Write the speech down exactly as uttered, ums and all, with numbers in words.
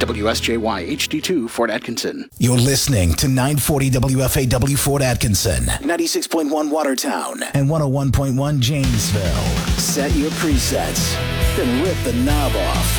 W S J Y H D two, Fort Atkinson. You're listening to nine forty W F A W Fort Atkinson, ninety-six point one Watertown, and one oh one point one Janesville. Set your presets, then rip the knob off.